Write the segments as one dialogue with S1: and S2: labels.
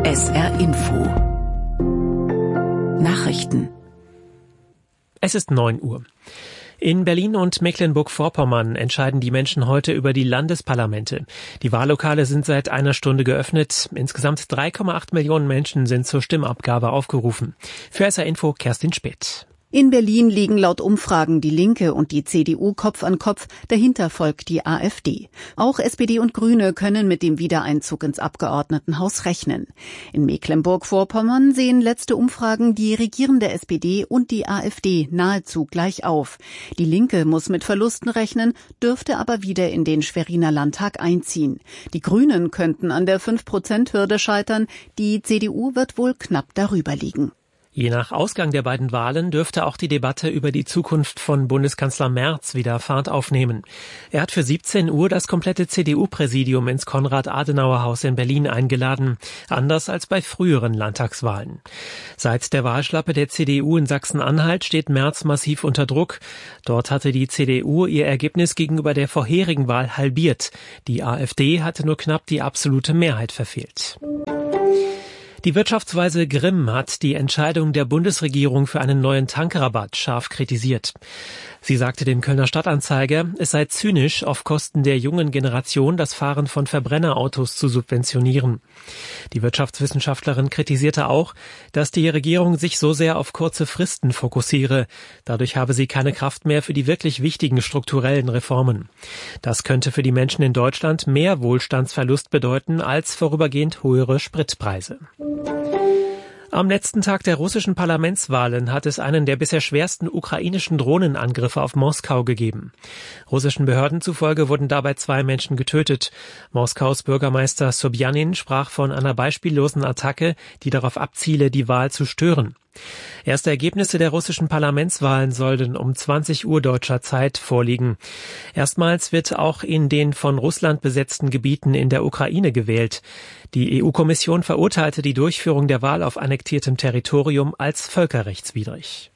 S1: SR Info Nachrichten.
S2: Es ist 9 Uhr. In Berlin und Mecklenburg-Vorpommern entscheiden die Menschen heute über die Landesparlamente. Die Wahllokale sind seit einer Stunde geöffnet. Insgesamt 3,8 Millionen Menschen sind zur Stimmabgabe aufgerufen. Für SR Info Kerstin Späth.
S3: In Berlin liegen laut Umfragen die Linke und die CDU Kopf an Kopf, dahinter folgt die AfD. Auch SPD und Grüne können mit dem Wiedereinzug ins Abgeordnetenhaus rechnen. In Mecklenburg-Vorpommern sehen letzte Umfragen die regierende SPD und die AfD nahezu gleich auf. Die Linke muss mit Verlusten rechnen, dürfte aber wieder in den Schweriner Landtag einziehen. Die Grünen könnten an der 5%-Hürde scheitern, die CDU wird wohl knapp darüber liegen.
S2: Je nach Ausgang der beiden Wahlen dürfte auch die Debatte über die Zukunft von Bundeskanzler Merz wieder Fahrt aufnehmen. Er hat für 17 Uhr das komplette CDU-Präsidium ins Konrad-Adenauer-Haus in Berlin eingeladen, anders als bei früheren Landtagswahlen. Seit der Wahlschlappe der CDU in Sachsen-Anhalt steht Merz massiv unter Druck. Dort hatte die CDU ihr Ergebnis gegenüber der vorherigen Wahl halbiert. Die AfD hatte nur knapp die absolute Mehrheit verfehlt. Die Wirtschaftsweise Grimm hat die Entscheidung der Bundesregierung für einen neuen Tankrabatt scharf kritisiert. Sie sagte dem Kölner Stadtanzeiger, es sei zynisch, auf Kosten der jungen Generation das Fahren von Verbrennerautos zu subventionieren. Die Wirtschaftswissenschaftlerin kritisierte auch, dass die Regierung sich so sehr auf kurze Fristen fokussiere. Dadurch habe sie keine Kraft mehr für die wirklich wichtigen strukturellen Reformen. Das könnte für die Menschen in Deutschland mehr Wohlstandsverlust bedeuten als vorübergehend höhere Spritpreise. Am letzten Tag der russischen Parlamentswahlen hat es einen der bisher schwersten ukrainischen Drohnenangriffe auf Moskau gegeben. Russischen Behörden zufolge wurden dabei 2 Menschen getötet. Moskaus Bürgermeister Sobjanin sprach von einer beispiellosen Attacke, die darauf abziele, die Wahl zu stören. Erste Ergebnisse der russischen Parlamentswahlen sollen um 20 Uhr deutscher Zeit vorliegen. Erstmals wird auch in den von Russland besetzten Gebieten in der Ukraine gewählt. Die EU-Kommission verurteilte die Durchführung der Wahl auf annektiertem Territorium als völkerrechtswidrig.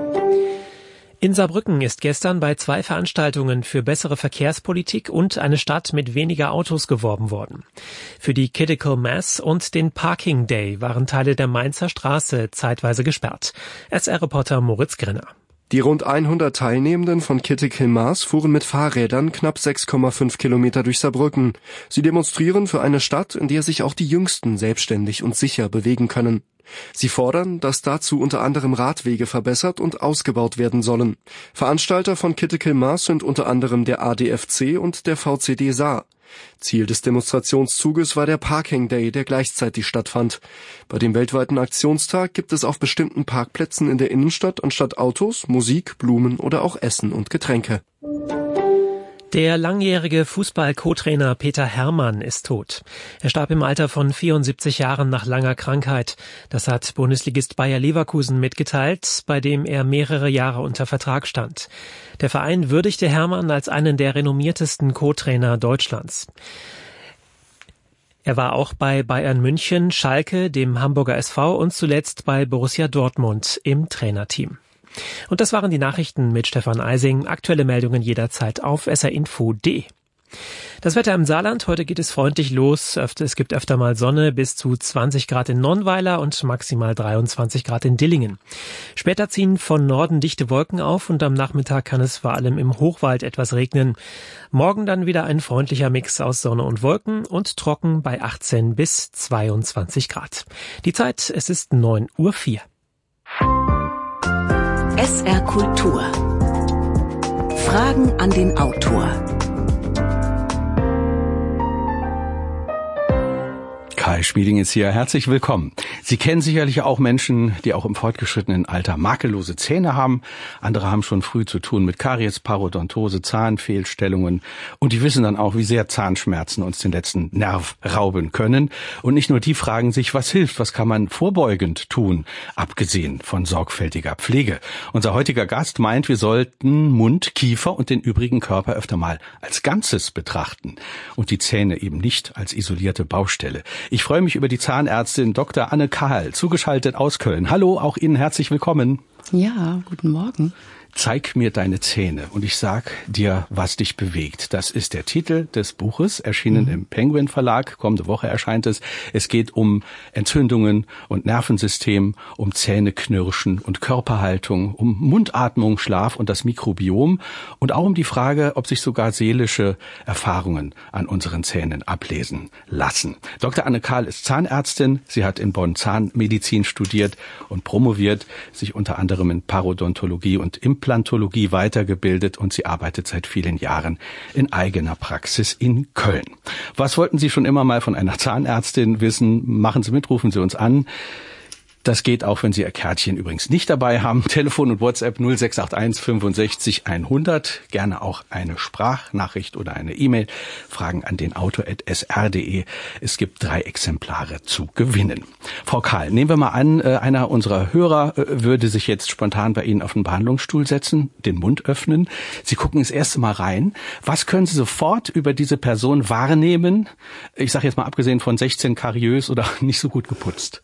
S2: In Saarbrücken ist gestern bei 2 Veranstaltungen für bessere Verkehrspolitik und eine Stadt mit weniger Autos geworben worden. Für die Critical Mass und den Parking Day waren Teile der Mainzer Straße zeitweise gesperrt. SR-Reporter Moritz Grinner.
S4: Die rund 100 Teilnehmenden von Critical Mass fuhren mit Fahrrädern knapp 6,5 Kilometer durch Saarbrücken. Sie demonstrieren für eine Stadt, in der sich auch die Jüngsten selbstständig und sicher bewegen können. Sie fordern, dass dazu unter anderem Radwege verbessert und ausgebaut werden sollen. Veranstalter von Critical Mass sind unter anderem der ADFC und der VCD Saar. Ziel des Demonstrationszuges war der Parking Day, der gleichzeitig stattfand. Bei dem weltweiten Aktionstag gibt es auf bestimmten Parkplätzen in der Innenstadt anstatt Autos Musik, Blumen oder auch Essen und Getränke.
S2: Der langjährige Fußball-Co-Trainer Peter Hermann ist tot. Er starb im Alter von 74 Jahren nach langer Krankheit. Das hat Bundesligist Bayer Leverkusen mitgeteilt, bei dem er mehrere Jahre unter Vertrag stand. Der Verein würdigte Hermann als einen der renommiertesten Co-Trainer Deutschlands. Er war auch bei Bayern München, Schalke, dem Hamburger SV und zuletzt bei Borussia Dortmund im Trainerteam. Und das waren die Nachrichten mit Stefan Eising. Aktuelle Meldungen jederzeit auf srinfo.de. Das Wetter im Saarland, heute geht es freundlich los. Es gibt öfter mal Sonne, bis zu 20 Grad in Nonnweiler und maximal 23 Grad in Dillingen. Später ziehen von Norden dichte Wolken auf und am Nachmittag kann es vor allem im Hochwald etwas regnen. Morgen dann wieder ein freundlicher Mix aus Sonne und Wolken und trocken bei 18 bis 22 Grad. Die Zeit, es ist 9:04 Uhr.
S1: SR Kultur. Fragen an den Autor.
S5: Kai Schmieding ist hier. Herzlich willkommen. Sie kennen sicherlich auch Menschen, die auch im fortgeschrittenen Alter makellose Zähne haben. Andere haben schon früh zu tun mit Karies, Parodontose, Zahnfehlstellungen. Und die wissen dann auch, wie sehr Zahnschmerzen uns den letzten Nerv rauben können. Und nicht nur die fragen sich, was hilft, was kann man vorbeugend tun, abgesehen von sorgfältiger Pflege. Unser heutiger Gast meint, wir sollten Mund, Kiefer und den übrigen Körper öfter mal als Ganzes betrachten und die Zähne eben nicht als isolierte Baustelle. Ich freue mich über die Zahnärztin Dr. Anne Kahl, zugeschaltet aus Köln. Hallo, auch Ihnen herzlich willkommen.
S6: Ja, guten Morgen.
S5: Zeig mir deine Zähne und ich sag dir, was dich bewegt. Das ist der Titel des Buches, erschienen im Penguin Verlag. Kommende Woche erscheint es. Es geht um Entzündungen und Nervensystem, um Zähneknirschen und Körperhaltung, um Mundatmung, Schlaf und das Mikrobiom und auch um die Frage, ob sich sogar seelische Erfahrungen an unseren Zähnen ablesen lassen. Dr. Anne Kahl ist Zahnärztin. Sie hat in Bonn Zahnmedizin studiert und promoviert, sich unter anderem in Parodontologie und Implantologie weitergebildet und sie arbeitet seit vielen Jahren in eigener Praxis in Köln. Was wollten Sie schon immer mal von einer Zahnärztin wissen? Machen Sie mit, rufen Sie uns an. Das geht auch, wenn Sie Ihr Kärtchen übrigens nicht dabei haben. Telefon und WhatsApp 0681 65 100. Gerne auch eine Sprachnachricht oder eine E-Mail. Fragen an den Autor@sr.de. Es gibt 3 Exemplare zu gewinnen. Frau Kahl, nehmen wir mal an, einer unserer Hörer würde sich jetzt spontan bei Ihnen auf den Behandlungsstuhl setzen, den Mund öffnen. Sie gucken das erste Mal rein. Was können Sie sofort über diese Person wahrnehmen? Ich sage jetzt mal abgesehen von 16 kariös oder nicht so gut geputzt.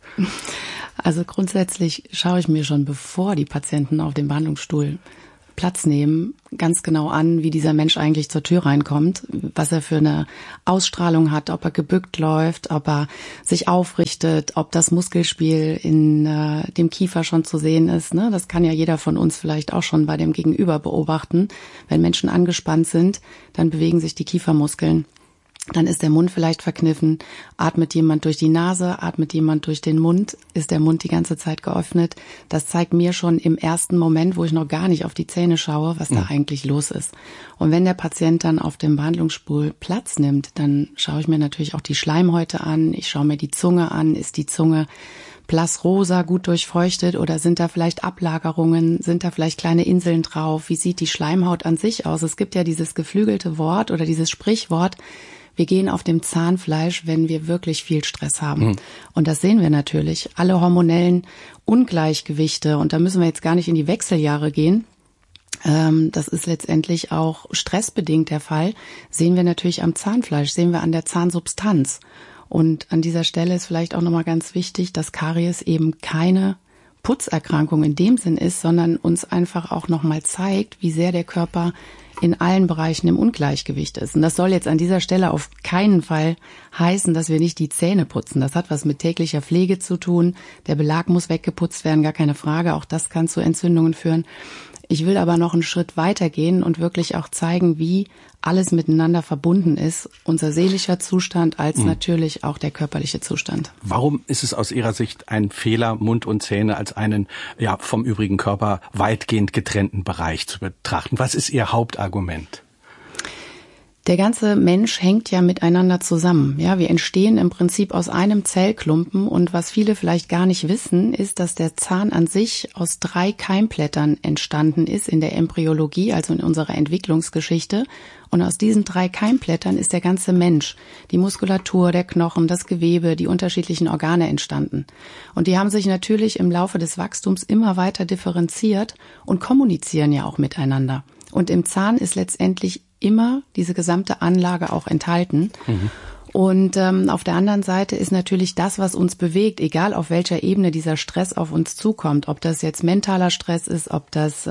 S6: Also grundsätzlich schaue ich mir schon, bevor die Patienten auf dem Behandlungsstuhl Platz nehmen, ganz genau an, wie dieser Mensch eigentlich zur Tür reinkommt, was er für eine Ausstrahlung hat, ob er gebückt läuft, ob er sich aufrichtet, ob das Muskelspiel in dem Kiefer schon zu sehen ist. Ne? Das kann ja jeder von uns vielleicht auch schon bei dem Gegenüber beobachten. Wenn Menschen angespannt sind, dann bewegen sich die Kiefermuskeln. Dann ist der Mund vielleicht verkniffen, atmet jemand durch die Nase, atmet jemand durch den Mund, ist der Mund die ganze Zeit geöffnet. Das zeigt mir schon im ersten Moment, wo ich noch gar nicht auf die Zähne schaue, was da eigentlich los ist. Und wenn der Patient dann auf dem Behandlungsstuhl Platz nimmt, dann schaue ich mir natürlich auch die Schleimhäute an, ich schaue mir die Zunge an, ist die Zunge blassrosa, gut durchfeuchtet oder sind da vielleicht Ablagerungen, sind da vielleicht kleine Inseln drauf, wie sieht die Schleimhaut an sich aus? Es gibt ja dieses geflügelte Wort oder dieses Sprichwort, wir gehen auf dem Zahnfleisch, wenn wir wirklich viel Stress haben. Und das sehen wir natürlich. Alle hormonellen Ungleichgewichte, und da müssen wir jetzt gar nicht in die Wechseljahre gehen, das ist letztendlich auch stressbedingt der Fall, sehen wir natürlich am Zahnfleisch, sehen wir an der Zahnsubstanz. Und an dieser Stelle ist vielleicht auch nochmal ganz wichtig, dass Karies eben keine Putzerkrankung in dem Sinn ist, sondern uns einfach auch nochmal zeigt, wie sehr der Körper in allen Bereichen im Ungleichgewicht ist. Und das soll jetzt an dieser Stelle auf keinen Fall heißen, dass wir nicht die Zähne putzen. Das hat was mit täglicher Pflege zu tun. Der Belag muss weggeputzt werden, gar keine Frage. Auch das kann zu Entzündungen führen. Ich will aber noch einen Schritt weitergehen und wirklich auch zeigen, wie alles miteinander verbunden ist. Unser seelischer Zustand als natürlich auch der körperliche Zustand.
S5: Warum ist es aus Ihrer Sicht ein Fehler, Mund und Zähne als einen vom übrigen Körper weitgehend getrennten Bereich zu betrachten? Was ist Ihr Hauptargument?
S6: Der ganze Mensch hängt ja miteinander zusammen. Ja, wir entstehen im Prinzip aus einem Zellklumpen und was viele vielleicht gar nicht wissen, ist, dass der Zahn an sich aus 3 Keimblättern entstanden ist in der Embryologie, also in unserer Entwicklungsgeschichte. Und aus diesen 3 Keimblättern ist der ganze Mensch, die Muskulatur, der Knochen, das Gewebe, die unterschiedlichen Organe entstanden. Und die haben sich natürlich im Laufe des Wachstums immer weiter differenziert und kommunizieren ja auch miteinander. Und im Zahn ist letztendlich immer diese gesamte Anlage auch enthalten. Und auf der anderen Seite ist natürlich das, was uns bewegt, egal auf welcher Ebene dieser Stress auf uns zukommt, ob das jetzt mentaler Stress ist, ob das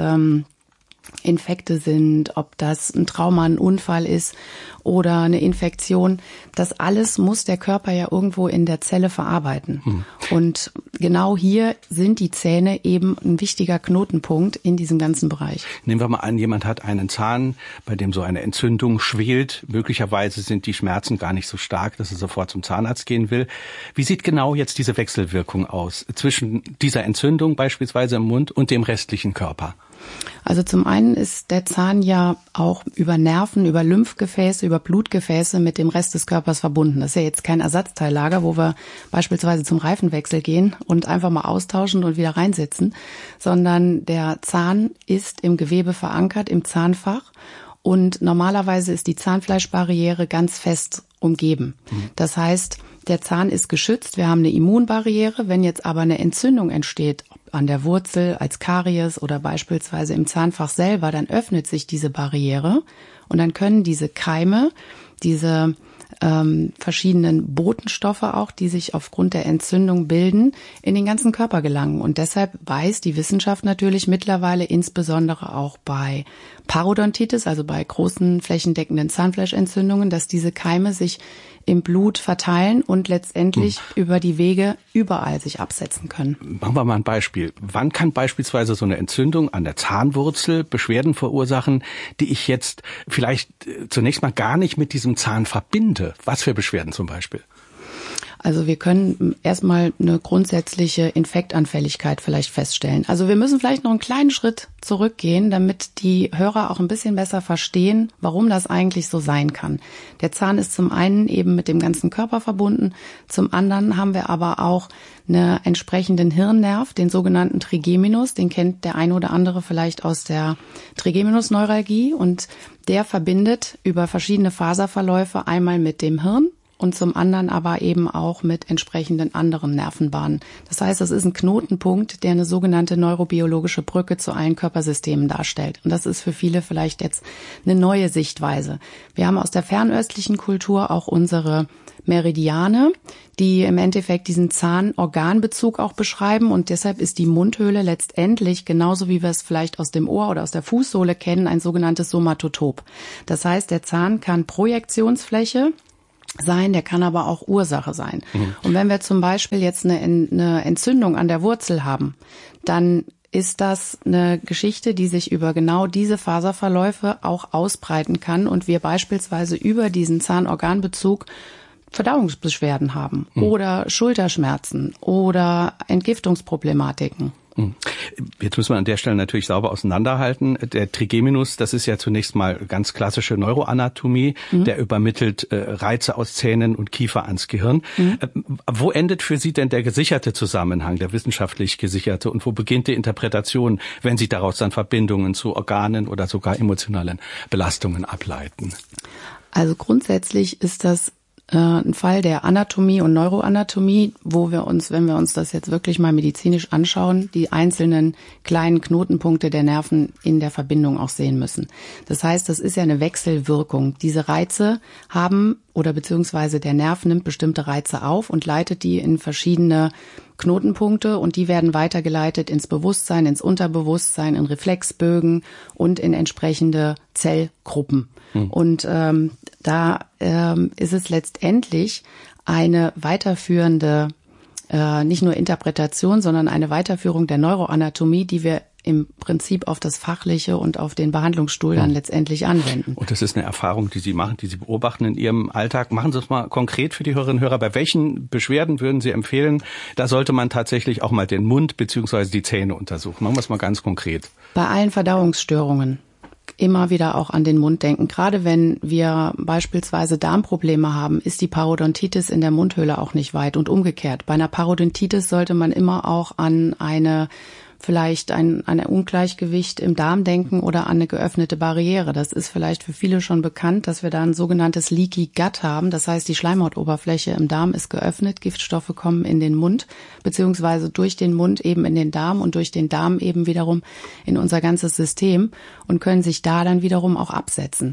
S6: Infekte sind, ob das ein Trauma, ein Unfall ist oder eine Infektion. Das alles muss der Körper ja irgendwo in der Zelle verarbeiten. Und genau hier sind die Zähne eben ein wichtiger Knotenpunkt in diesem ganzen Bereich.
S5: Nehmen wir mal an, jemand hat einen Zahn, bei dem so eine Entzündung schwelt. Möglicherweise sind die Schmerzen gar nicht so stark, dass er sofort zum Zahnarzt gehen will. Wie sieht genau jetzt diese Wechselwirkung aus zwischen dieser Entzündung beispielsweise im Mund und dem restlichen Körper?
S6: Also zum einen ist der Zahn ja auch über Nerven, über Lymphgefäße, über Blutgefäße mit dem Rest des Körpers verbunden. Das ist ja jetzt kein Ersatzteillager, wo wir beispielsweise zum Reifenwechsel gehen und einfach mal austauschen und wieder reinsetzen, sondern der Zahn ist im Gewebe verankert, im Zahnfach. Und normalerweise ist die Zahnfleischbarriere ganz fest umgeben. Das heißt, der Zahn ist geschützt, wir haben eine Immunbarriere. Wenn jetzt aber eine Entzündung entsteht, an der Wurzel als Karies oder beispielsweise im Zahnfach selber, dann öffnet sich diese Barriere und dann können diese Keime, diese verschiedenen Botenstoffe auch, die sich aufgrund der Entzündung bilden, in den ganzen Körper gelangen. Und deshalb weiß die Wissenschaft natürlich mittlerweile insbesondere auch bei Parodontitis, also bei großen flächendeckenden Zahnfleischentzündungen, dass diese Keime sich im Blut verteilen und letztendlich über die Wege überall sich absetzen können.
S5: Machen wir mal ein Beispiel. Wann kann beispielsweise so eine Entzündung an der Zahnwurzel Beschwerden verursachen, die ich jetzt vielleicht zunächst mal gar nicht mit diesem Zahn verbinde? Was für Beschwerden zum Beispiel?
S6: Also wir können erstmal eine grundsätzliche Infektanfälligkeit vielleicht feststellen. Also wir müssen vielleicht noch einen kleinen Schritt zurückgehen, damit die Hörer auch ein bisschen besser verstehen, warum das eigentlich so sein kann. Der Zahn ist zum einen eben mit dem ganzen Körper verbunden, zum anderen haben wir aber auch einen entsprechenden Hirnnerv, den sogenannten Trigeminus, den kennt der eine oder andere vielleicht aus der Trigeminusneuralgie, und der verbindet über verschiedene Faserverläufe einmal mit dem Hirn und zum anderen aber eben auch mit entsprechenden anderen Nervenbahnen. Das heißt, das ist ein Knotenpunkt, der eine sogenannte neurobiologische Brücke zu allen Körpersystemen darstellt. Und das ist für viele vielleicht jetzt eine neue Sichtweise. Wir haben aus der fernöstlichen Kultur auch unsere Meridiane, die im Endeffekt diesen Zahnorganbezug auch beschreiben, und deshalb ist die Mundhöhle letztendlich, genauso wie wir es vielleicht aus dem Ohr oder aus der Fußsohle kennen, ein sogenanntes Somatotop. Das heißt, der Zahn kann Projektionsfläche sein, der kann aber auch Ursache sein. Und wenn wir zum Beispiel jetzt eine Entzündung an der Wurzel haben, dann ist das eine Geschichte, die sich über genau diese Faserverläufe auch ausbreiten kann und wir beispielsweise über diesen Zahnorganbezug Verdauungsbeschwerden haben oder Schulterschmerzen oder Entgiftungsproblematiken.
S5: Jetzt müssen wir an der Stelle natürlich sauber auseinanderhalten. Der Trigeminus, das ist ja zunächst mal ganz klassische Neuroanatomie, der übermittelt Reize aus Zähnen und Kiefer ans Gehirn. Wo endet für Sie denn der gesicherte Zusammenhang, der wissenschaftlich gesicherte, und wo beginnt die Interpretation, wenn Sie daraus dann Verbindungen zu Organen oder sogar emotionalen Belastungen ableiten?
S6: Also grundsätzlich ist das ein Fall der Anatomie und Neuroanatomie, wo wir uns, wenn wir uns das jetzt wirklich mal medizinisch anschauen, die einzelnen kleinen Knotenpunkte der Nerven in der Verbindung auch sehen müssen. Das heißt, das ist ja eine Wechselwirkung. Diese Reize haben oder beziehungsweise der Nerv nimmt bestimmte Reize auf und leitet die in verschiedene Knotenpunkte, und die werden weitergeleitet ins Bewusstsein, ins Unterbewusstsein, in Reflexbögen und in entsprechende Zellgruppen. Und da ist es letztendlich eine weiterführende, nicht nur Interpretation, sondern eine Weiterführung der Neuroanatomie, die wir im Prinzip auf das Fachliche und auf den Behandlungsstuhl dann letztendlich anwenden.
S5: Und das ist eine Erfahrung, die Sie machen, die Sie beobachten in Ihrem Alltag. Machen Sie es mal konkret für die Hörerinnen und Hörer. Bei welchen Beschwerden würden Sie empfehlen, da sollte man tatsächlich auch mal den Mund bzw. die Zähne untersuchen? Machen wir es mal ganz konkret.
S6: Bei allen Verdauungsstörungen immer wieder auch an den Mund denken. Gerade wenn wir beispielsweise Darmprobleme haben, ist die Parodontitis in der Mundhöhle auch nicht weit, und umgekehrt. Bei einer Parodontitis sollte man immer auch an vielleicht ein Ungleichgewicht im Darm denken oder an eine geöffnete Barriere. Das ist vielleicht für viele schon bekannt, dass wir da ein sogenanntes Leaky Gut haben. Das heißt, die Schleimhautoberfläche im Darm ist geöffnet, Giftstoffe kommen in den Mund, beziehungsweise durch den Mund eben in den Darm und durch den Darm eben wiederum in unser ganzes System und können sich da dann wiederum auch absetzen.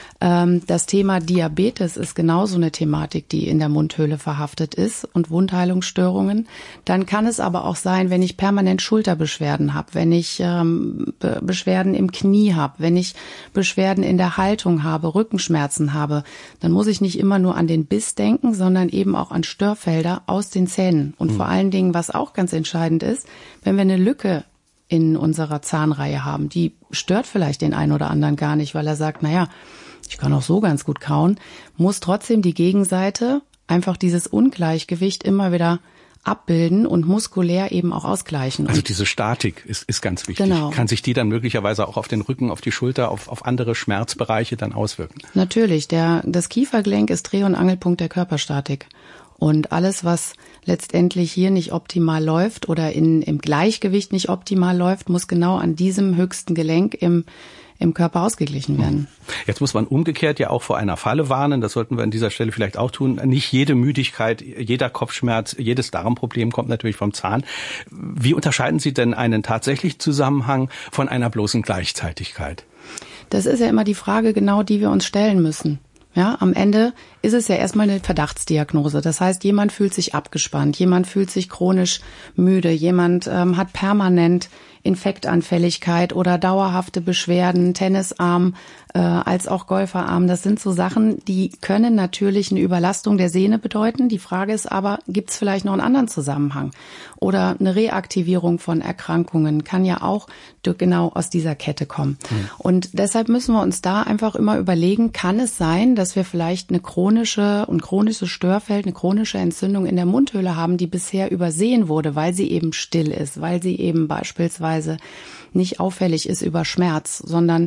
S6: Das Thema Diabetes ist genauso eine Thematik, die in der Mundhöhle verhaftet ist, und Wundheilungsstörungen. Dann kann es aber auch sein, wenn ich permanent Schulterbeschwerden habe, wenn ich Beschwerden im Knie habe, wenn ich Beschwerden in der Haltung habe, Rückenschmerzen habe, dann muss ich nicht immer nur an den Biss denken, sondern eben auch an Störfelder aus den Zähnen. Und vor allen Dingen, was auch ganz entscheidend ist, wenn wir eine Lücke in unserer Zahnreihe haben, die stört vielleicht den einen oder anderen gar nicht, weil er sagt, naja, ich kann auch so ganz gut kauen, muss trotzdem die Gegenseite einfach dieses Ungleichgewicht immer wieder abbilden und muskulär eben auch ausgleichen.
S5: Also diese Statik ist ganz wichtig.
S6: Genau.
S5: Kann sich die dann möglicherweise auch auf den Rücken, auf die Schulter, auf andere Schmerzbereiche dann auswirken?
S6: Natürlich. Das Kiefergelenk ist Dreh- und Angelpunkt der Körperstatik. Und alles, was letztendlich hier nicht optimal läuft oder im Gleichgewicht nicht optimal läuft, muss genau an diesem höchsten Gelenk im Körper ausgeglichen werden.
S5: Jetzt muss man umgekehrt ja auch vor einer Falle warnen, das sollten wir an dieser Stelle vielleicht auch tun. Nicht jede Müdigkeit, jeder Kopfschmerz, jedes Darmproblem kommt natürlich vom Zahn. Wie unterscheiden Sie denn einen tatsächlichen Zusammenhang von einer bloßen Gleichzeitigkeit?
S6: Das ist ja immer die Frage genau, die wir uns stellen müssen. Ja, am Ende ist es ja erstmal eine Verdachtsdiagnose. Das heißt, jemand fühlt sich abgespannt, jemand fühlt sich chronisch müde, jemand hat permanent Infektanfälligkeit oder dauerhafte Beschwerden, Tennisarm als auch Golferarm. Das sind so Sachen, die können natürlich eine Überlastung der Sehne bedeuten. Die Frage ist aber, gibt es vielleicht noch einen anderen Zusammenhang? Oder eine Reaktivierung von Erkrankungen kann ja auch genau aus dieser Kette kommen. Und deshalb müssen wir uns da einfach immer überlegen, kann es sein, dass wir vielleicht ein chronisches Störfeld, eine chronische Entzündung in der Mundhöhle haben, die bisher übersehen wurde, weil sie eben still ist, weil sie eben beispielsweise nicht auffällig ist über Schmerz, sondern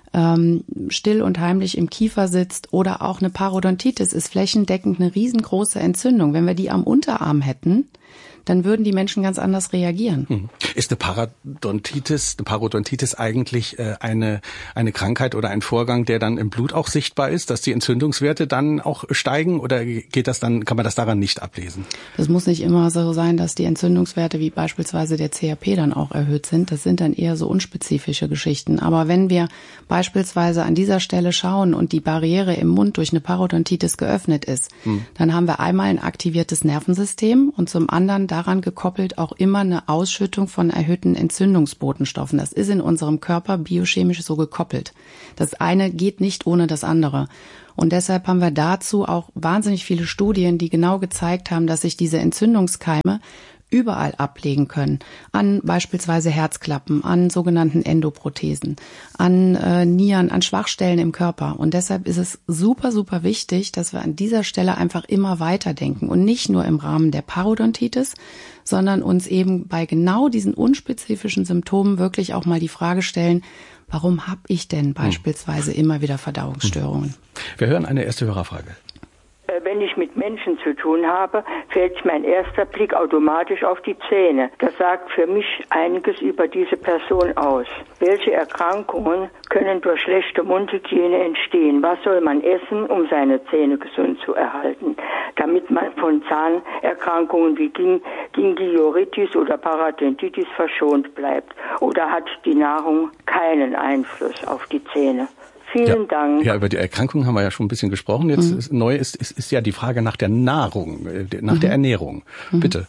S6: still und heimlich im Kiefer sitzt, oder auch eine Parodontitis ist flächendeckend eine riesengroße Entzündung. Wenn wir die am Unterarm hätten, dann würden die Menschen ganz anders reagieren.
S5: Ist eine Parodontitis eigentlich eine Krankheit oder ein Vorgang, der dann im Blut auch sichtbar ist, dass die Entzündungswerte dann auch steigen, oder kann man das daran nicht ablesen?
S6: Das muss nicht immer so sein, dass die Entzündungswerte wie beispielsweise der CRP dann auch erhöht sind. Das sind dann eher so unspezifische Geschichten. Aber wenn wir beispielsweise an dieser Stelle schauen und die Barriere im Mund durch eine Parodontitis geöffnet ist, dann haben wir einmal ein aktiviertes Nervensystem und zum anderen daran gekoppelt auch immer eine Ausschüttung von erhöhten Entzündungsbotenstoffen. Das ist in unserem Körper biochemisch so gekoppelt. Das eine geht nicht ohne das andere. Und deshalb haben wir dazu auch wahnsinnig viele Studien, die genau gezeigt haben, dass sich diese Entzündungskeime überall ablegen können. An beispielsweise Herzklappen, an sogenannten Endoprothesen, an Nieren, an Schwachstellen im Körper. Und deshalb ist es super, super wichtig, dass wir an dieser Stelle einfach immer weiterdenken und nicht nur im Rahmen der Parodontitis, sondern uns eben bei genau diesen unspezifischen Symptomen wirklich auch mal die Frage stellen, warum habe ich denn beispielsweise immer wieder Verdauungsstörungen?
S5: Wir hören eine erste Hörerfrage.
S7: Wenn ich mit Menschen zu tun habe, fällt mein erster Blick automatisch auf die Zähne. Das sagt für mich einiges über diese Person aus. Welche Erkrankungen können durch schlechte Mundhygiene entstehen? Was soll man essen, um seine Zähne gesund zu erhalten, damit man von Zahnerkrankungen wie Gingivitis oder Parodontitis verschont bleibt? Oder hat die Nahrung keinen Einfluss auf die Zähne? Vielen Dank.
S5: Ja, über die Erkrankung haben wir ja schon ein bisschen gesprochen. Jetzt neu ist ja die Frage nach der Nahrung, nach der Ernährung. Bitte.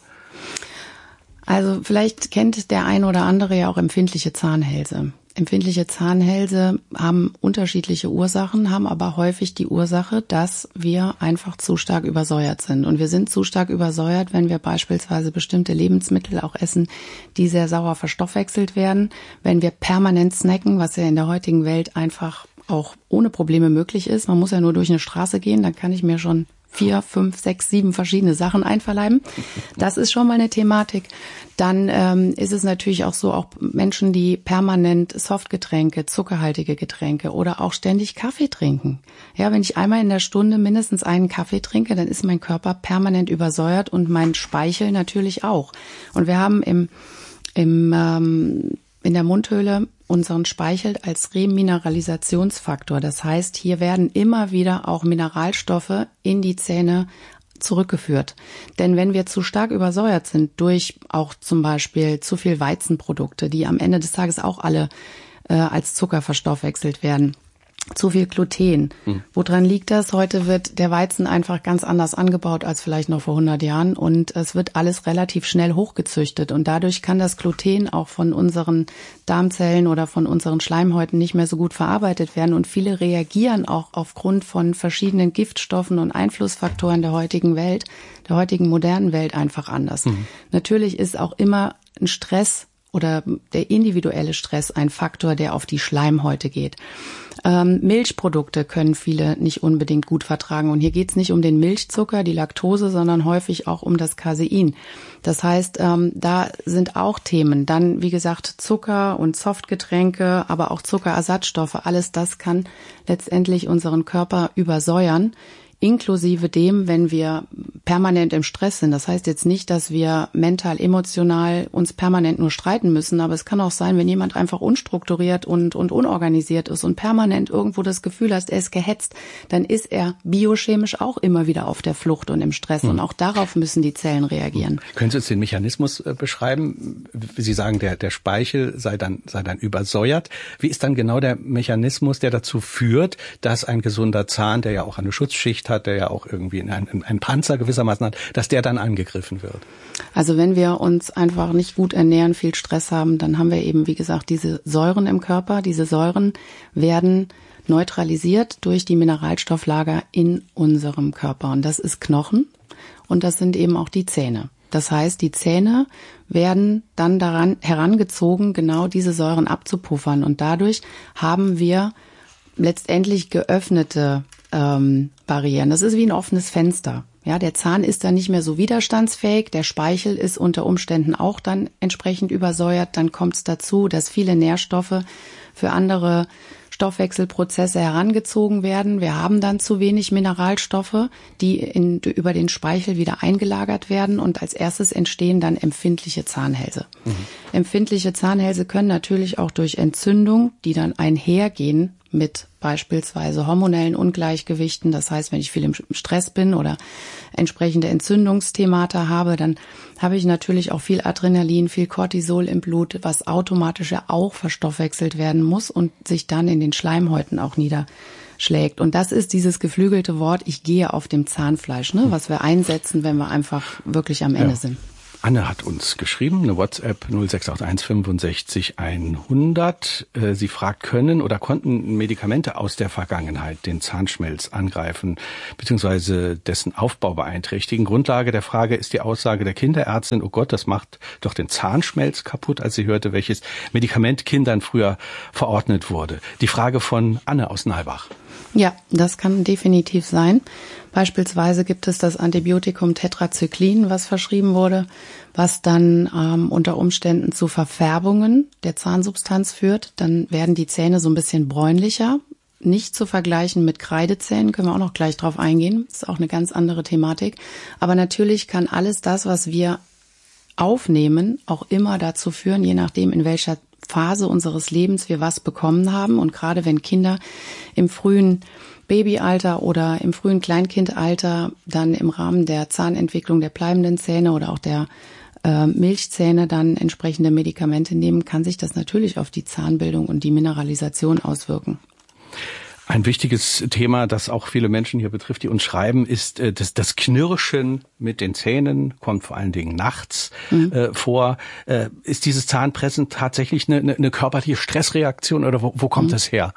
S6: Also vielleicht kennt der ein oder andere ja auch empfindliche Zahnhälse. Empfindliche Zahnhälse haben unterschiedliche Ursachen, haben aber häufig die Ursache, dass wir einfach zu stark übersäuert sind. Und wir sind zu stark übersäuert, wenn wir beispielsweise bestimmte Lebensmittel auch essen, die sehr sauer verstoffwechselt werden. Wenn wir permanent snacken, was ja in der heutigen Welt einfach auch ohne Probleme möglich ist. Man muss ja nur durch eine Straße gehen, dann kann ich mir schon 4, 5, 6, 7 verschiedene Sachen einverleiben. Das ist schon mal eine Thematik. Dann ist es natürlich auch so, auch Menschen, die permanent Softgetränke, zuckerhaltige Getränke oder auch ständig Kaffee trinken. Ja, wenn ich einmal in der Stunde mindestens einen Kaffee trinke, dann ist mein Körper permanent übersäuert und mein Speichel natürlich auch. Und wir haben in der Mundhöhle unseren Speichel als Remineralisationsfaktor. Das heißt, hier werden immer wieder auch Mineralstoffe in die Zähne zurückgeführt. Denn wenn wir zu stark übersäuert sind durch auch zum Beispiel zu viel Weizenprodukte, die am Ende des Tages auch alle als Zucker verstoffwechselt werden, zu viel Gluten. Woran liegt das? Heute wird der Weizen einfach ganz anders angebaut als vielleicht noch vor 100 Jahren und es wird alles relativ schnell hochgezüchtet und dadurch kann das Gluten auch von unseren Darmzellen oder von unseren Schleimhäuten nicht mehr so gut verarbeitet werden und viele reagieren auch aufgrund von verschiedenen Giftstoffen und Einflussfaktoren der heutigen Welt, der heutigen modernen Welt einfach anders. Natürlich ist auch immer ein Stress oder der individuelle Stress ein Faktor, der auf die Schleimhäute geht. Milchprodukte können viele nicht unbedingt gut vertragen. Und hier geht es nicht um den Milchzucker, die Laktose, sondern häufig auch um das Casein. Das heißt, da sind auch Themen. Dann, wie gesagt, Zucker und Softgetränke, aber auch Zuckerersatzstoffe. Alles das kann letztendlich unseren Körper übersäuern. Inklusive dem, wenn wir permanent im Stress sind. Das heißt jetzt nicht, dass wir mental, emotional uns permanent nur streiten müssen, aber es kann auch sein, wenn jemand einfach unstrukturiert und unorganisiert ist und permanent irgendwo das Gefühl hat, er ist gehetzt, dann ist er biochemisch auch immer wieder auf der Flucht und im Stress und auch darauf müssen die Zellen reagieren.
S5: Können Sie uns den Mechanismus beschreiben? Sie sagen, der Speichel sei dann übersäuert. Wie ist dann genau der Mechanismus, der dazu führt, dass ein gesunder Zahn, der ja auch eine Schutzschicht hat, hat, der ja auch irgendwie einen Panzer gewissermaßen hat, dass der dann angegriffen wird?
S6: Also wenn wir uns einfach nicht gut ernähren, viel Stress haben, dann haben wir eben, wie gesagt, diese Säuren im Körper. Diese Säuren werden neutralisiert durch die Mineralstofflager in unserem Körper. Und das ist Knochen und das sind eben auch die Zähne. Das heißt, die Zähne werden dann daran herangezogen, genau diese Säuren abzupuffern. Und dadurch haben wir letztendlich geöffnete Barrieren. Das ist wie ein offenes Fenster. Ja, der Zahn ist dann nicht mehr so widerstandsfähig. Der Speichel ist unter Umständen auch dann entsprechend übersäuert. Dann kommt es dazu, dass viele Nährstoffe für andere Stoffwechselprozesse herangezogen werden. Wir haben dann zu wenig Mineralstoffe, die über den Speichel wieder eingelagert werden und als erstes entstehen dann empfindliche Zahnhälse. Empfindliche Zahnhälse können natürlich auch durch Entzündung, die dann einhergehen mit beispielsweise hormonellen Ungleichgewichten. Das heißt, wenn ich viel im Stress bin oder entsprechende Entzündungsthemata habe, dann habe ich natürlich auch viel Adrenalin, viel Cortisol im Blut, was automatisch ja auch verstoffwechselt werden muss und sich dann in den Schleimhäuten auch niederschlägt. Und das ist dieses geflügelte Wort, ich gehe auf dem Zahnfleisch, ne, was wir einsetzen, wenn wir einfach wirklich am Ende sind.
S5: Anne hat uns geschrieben, eine WhatsApp 0681 65 100. Sie fragt, können oder konnten Medikamente aus der Vergangenheit den Zahnschmelz angreifen bzw. dessen Aufbau beeinträchtigen? Grundlage der Frage ist die Aussage der Kinderärztin, oh Gott, das macht doch den Zahnschmelz kaputt, als sie hörte, welches Medikament Kindern früher verordnet wurde. Die Frage von Anne aus Nalbach.
S6: Ja, das kann definitiv sein. Beispielsweise gibt es das Antibiotikum Tetrazyklin, was verschrieben wurde, was dann unter Umständen zu Verfärbungen der Zahnsubstanz führt. Dann werden die Zähne so ein bisschen bräunlicher. Nicht zu vergleichen mit Kreidezähnen, können wir auch noch gleich drauf eingehen. Das ist auch eine ganz andere Thematik. Aber natürlich kann alles das, was wir aufnehmen, auch immer dazu führen, je nachdem, in welcher Phase unseres Lebens wir was bekommen haben. Und gerade wenn Kinder im frühen Babyalter oder im frühen Kleinkindalter dann im Rahmen der Zahnentwicklung der bleibenden Zähne oder auch der Milchzähne dann entsprechende Medikamente nehmen, kann sich das natürlich auf die Zahnbildung und die Mineralisation auswirken.
S5: Ein wichtiges Thema, das auch viele Menschen hier betrifft, die uns schreiben, ist das Knirschen mit den Zähnen, kommt vor allen Dingen nachts vor. Ist dieses Zahnpressen tatsächlich eine körperliche Stressreaktion oder wo kommt das her?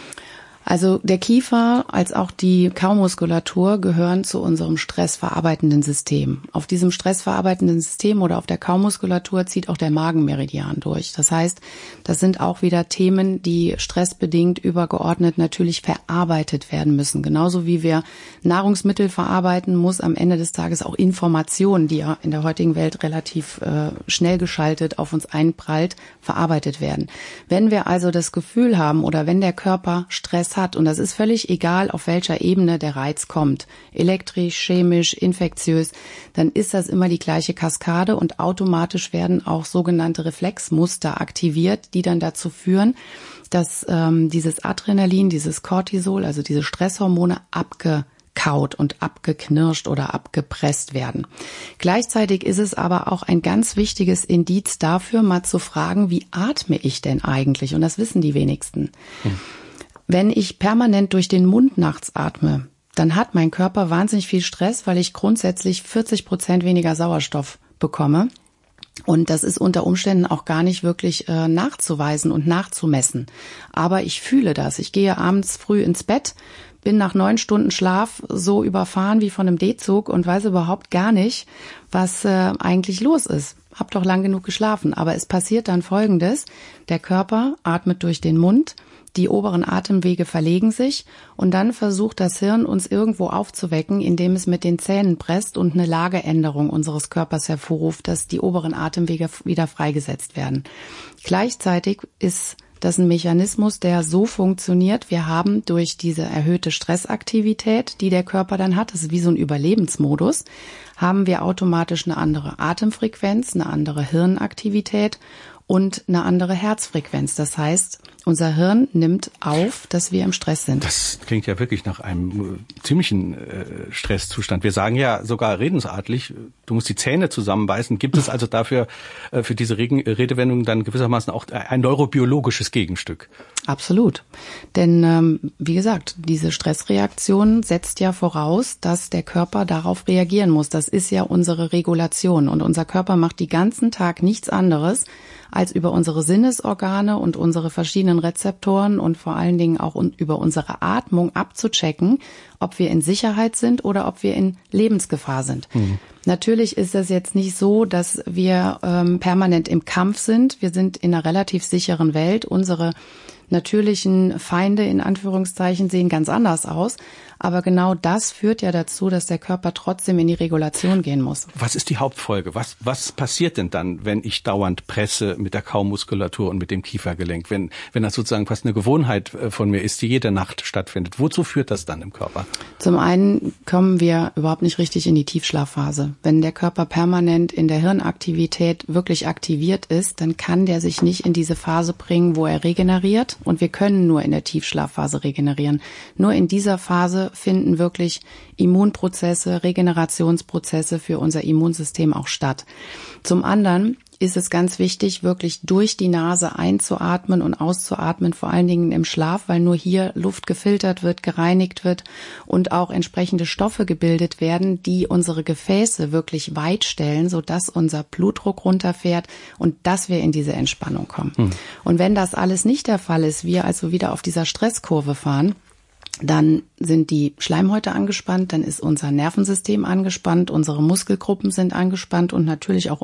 S6: Also der Kiefer als auch die Kaumuskulatur gehören zu unserem stressverarbeitenden System. Auf diesem stressverarbeitenden System oder auf der Kaumuskulatur zieht auch der Magenmeridian durch. Das heißt, das sind auch wieder Themen, die stressbedingt übergeordnet natürlich verarbeitet werden müssen. Genauso wie wir Nahrungsmittel verarbeiten, muss am Ende des Tages auch Information, die ja in der heutigen Welt relativ schnell geschaltet auf uns einprallt, verarbeitet werden. Wenn wir also das Gefühl haben oder wenn der Körper Stress hat, und das ist völlig egal, auf welcher Ebene der Reiz kommt, elektrisch, chemisch, infektiös, dann ist das immer die gleiche Kaskade und automatisch werden auch sogenannte Reflexmuster aktiviert, die dann dazu führen, dass dieses Adrenalin, dieses Cortisol, also diese Stresshormone abgekaut und abgeknirscht oder abgepresst werden. Gleichzeitig ist es aber auch ein ganz wichtiges Indiz dafür, mal zu fragen, wie atme ich denn eigentlich? Und das wissen die wenigsten. Wenn ich permanent durch den Mund nachts atme, dann hat mein Körper wahnsinnig viel Stress, weil ich grundsätzlich 40% weniger Sauerstoff bekomme. Und das ist unter Umständen auch gar nicht wirklich nachzuweisen und nachzumessen. Aber ich fühle das. Ich gehe abends früh ins Bett, bin nach 9 Stunden Schlaf so überfahren wie von einem D-Zug und weiß überhaupt gar nicht, was eigentlich los ist. Hab doch lang genug geschlafen. Aber es passiert dann Folgendes. Der Körper atmet durch den Mund. Die oberen Atemwege verlegen sich und dann versucht das Hirn, uns irgendwo aufzuwecken, indem es mit den Zähnen presst und eine Lageänderung unseres Körpers hervorruft, dass die oberen Atemwege wieder freigesetzt werden. Gleichzeitig ist das ein Mechanismus, der so funktioniert. Wir haben durch diese erhöhte Stressaktivität, die der Körper dann hat, das ist wie so ein Überlebensmodus, haben wir automatisch eine andere Atemfrequenz, eine andere Hirnaktivität. und eine andere Herzfrequenz. Das heißt, unser Hirn nimmt auf, dass wir im Stress sind.
S5: Das klingt ja wirklich nach einem ziemlichen Stresszustand. Wir sagen ja sogar redensartlich, du musst die Zähne zusammenbeißen. Gibt es also dafür, für diese Redewendung dann gewissermaßen auch ein neurobiologisches Gegenstück?
S6: Absolut. Denn, wie gesagt, diese Stressreaktion setzt ja voraus, dass der Körper darauf reagieren muss. Das ist ja unsere Regulation. Und unser Körper macht den ganzen Tag nichts anderes, als über unsere Sinnesorgane und unsere verschiedenen Rezeptoren und vor allen Dingen auch über unsere Atmung abzuchecken, ob wir in Sicherheit sind oder ob wir in Lebensgefahr sind. Natürlich ist das jetzt nicht so, dass wir permanent im Kampf sind. Wir sind in einer relativ sicheren Welt. Unsere natürlichen Feinde in Anführungszeichen sehen ganz anders aus. Aber genau das führt ja dazu, dass der Körper trotzdem in die Regulation gehen muss.
S5: Was ist die Hauptfolge? Was passiert denn dann, wenn ich dauernd presse mit der Kaumuskulatur und mit dem Kiefergelenk? Wenn das sozusagen fast eine Gewohnheit von mir ist, die jede Nacht stattfindet. Wozu führt das dann im Körper?
S6: Zum einen kommen wir überhaupt nicht richtig in die Tiefschlafphase. Wenn der Körper permanent in der Hirnaktivität wirklich aktiviert ist, dann kann der sich nicht in diese Phase bringen, wo er regeneriert. Und wir können nur in der Tiefschlafphase regenerieren. Nur in dieser Phase finden wirklich Immunprozesse, Regenerationsprozesse für unser Immunsystem auch statt. Zum anderen ist es ganz wichtig, wirklich durch die Nase einzuatmen und auszuatmen, vor allen Dingen im Schlaf, weil nur hier Luft gefiltert wird, gereinigt wird und auch entsprechende Stoffe gebildet werden, die unsere Gefäße wirklich weit stellen, sodass unser Blutdruck runterfährt und dass wir in diese Entspannung kommen. Und wenn das alles nicht der Fall ist, wir also wieder auf dieser Stresskurve fahren, dann sind die Schleimhäute angespannt, dann ist unser Nervensystem angespannt, unsere Muskelgruppen sind angespannt und natürlich auch